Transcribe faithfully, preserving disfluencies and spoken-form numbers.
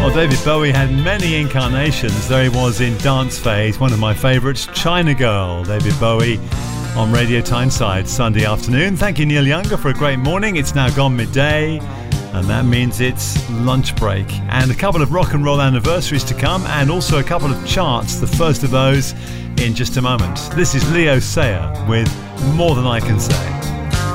David Bowie had many incarnations. There he was in Dance Phase, one of my favourites, China Girl. David Bowie on Radio Tyneside Sunday afternoon. Thank you, Neil Younger, for a great morning. It's now gone midday, and that means it's lunch break. And a couple of rock and roll anniversaries to come, and also a couple of charts, the first of those in just a moment. This is Leo Sayer with More Than I Can Say.